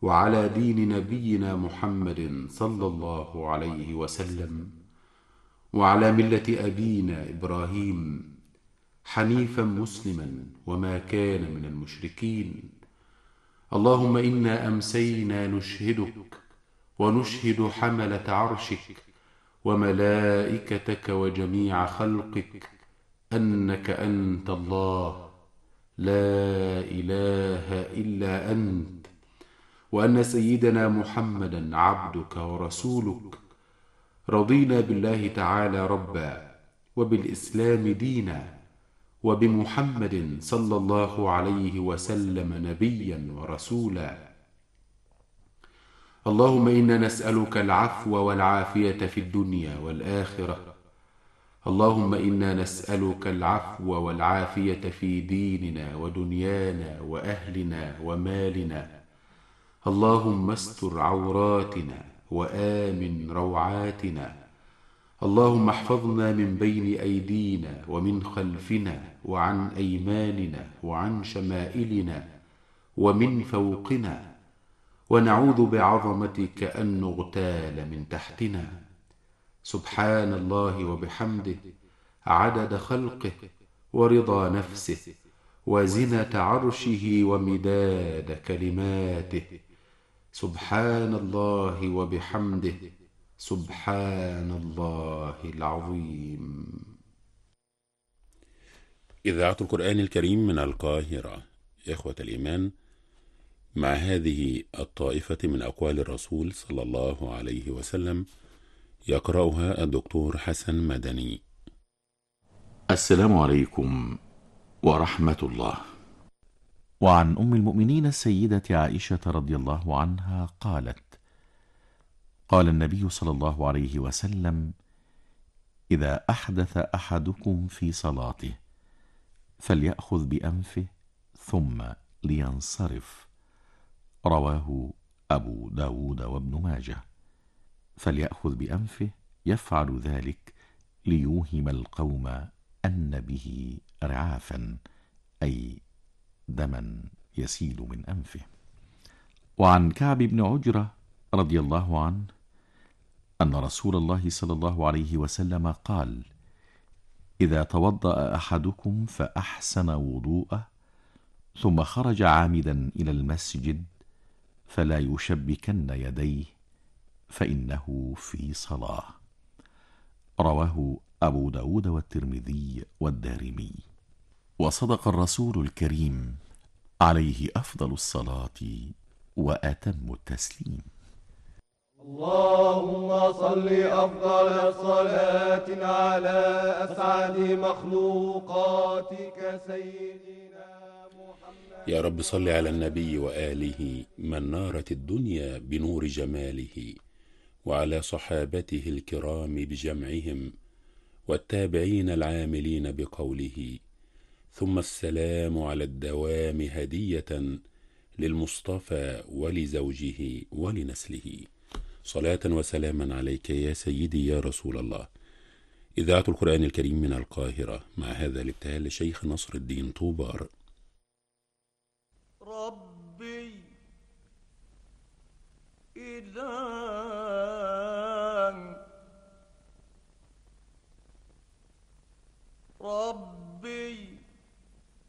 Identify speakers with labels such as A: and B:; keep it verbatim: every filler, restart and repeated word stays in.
A: وعلى دين نبينا محمد صلى الله عليه وسلم، وعلى ملة أبينا إبراهيم حنيفا مسلما وما كان من المشركين. اللهم إنا أمسينا نشهدك ونشهد حملة عرشك وملائكتك وجميع خلقك أنك أنت الله لا إله إلا أنت، وأن سيدنا محمدا عبدك ورسولك. رضينا بالله تعالى ربا، وبالإسلام دينا، وبمحمد صلى الله عليه وسلم نبيا ورسولا. اللهم إنا نسألك العفو والعافية في الدنيا والآخرة. اللهم إنا نسألك العفو والعافية في ديننا ودنيانا وأهلنا ومالنا. اللهم استر عوراتنا وآمن روعاتنا. اللهم احفظنا من بين أيدينا ومن خلفنا وعن أيماننا وعن شمائلنا ومن فوقنا، ونعوذ بعظمتك أن نغتال من تحتنا. سبحان الله وبحمده عدد خلقه ورضا نفسه وزنة عرشه ومداد كلماته. سبحان الله وبحمده سبحان الله العظيم.
B: إذاعة القرآن الكريم من القاهرة. إخوة الإيمان، مع هذه الطائفة من أقوال الرسول صلى الله عليه وسلم يقرأها الدكتور حسن مدني.
C: السلام عليكم ورحمة الله.
D: وعن أم المؤمنين السيدة عائشة رضي الله عنها قالت: قال النبي صلى الله عليه وسلم: إذا أحدث أحدكم في صلاته فليأخذ بأنفه ثم لينصرف. رواه أبو داود وابن ماجه. فليأخذ بأنفه يفعل ذلك ليوهم القوم أن به رعافا، أي دما يسيل من أنفه. وعن كعب بن عجرة رضي الله عنه أن رسول الله صلى الله عليه وسلم قال: إذا توضأ أحدكم فأحسن وضوءه ثم خرج عامدا إلى المسجد فلا يشبكن يديه فإنه في صلاة. رواه أبو داود والترمذي والدارمي. وصدق الرسول الكريم عليه أفضل الصلاة وأتم التسليم.
E: اللهم صل أفضل الصلاة على أسعد مخلوقاتك سيدنا محمد.
B: يا رب صل على النبي وآله من نارت الدنيا بنور جماله، وعلى صحابته الكرام بجمعهم، والتابعين العاملين بقوله، ثم السلام على الدوام هدية للمصطفى ولزوجه ولنسله. صلاة وسلاما عليك يا سيدي يا رسول الله. إذاعة القرآن الكريم من القاهرة، مع هذا الابتهال لشيخ نصر الدين طوبار.
E: ربي إذا ربي